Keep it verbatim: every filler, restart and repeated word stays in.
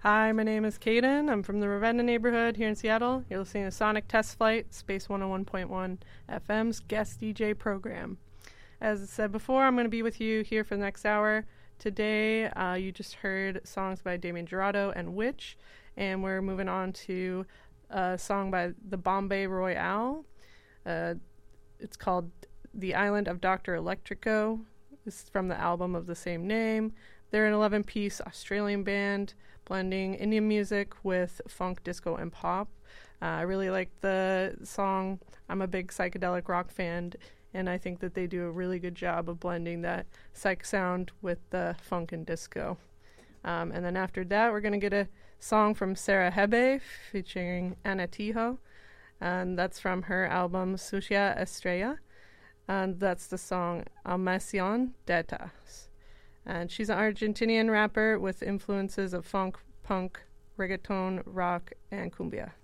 Hi, my name is Kaden. I'm from the Ravenna neighborhood here in Seattle. You're listening to Sonic Test Flight, Space one oh one point one F M's guest D J program. As I said before, I'm going to be with you here for the next hour. Today, uh, you just heard songs by Damien Jurado and Witch, and we're moving on to a song by the Bombay Royale. Uh, it's called The Island of Doctor Electrico. This is from the album of the same name. They're an eleven-piece Australian band blending Indian music with funk, disco, and pop. Uh, I really like the song. I'm a big psychedelic rock fan, and I think that they do a really good job of blending that psych sound with the funk and disco. Um, and then after that, we're going to get a song from Sarah Hebe featuring Ana Tijoux, and that's from her album Sucia Estrella, and that's the song Amacion Detas. And she's an Argentinian rapper with influences of funk, punk, reggaeton, rock, and cumbia.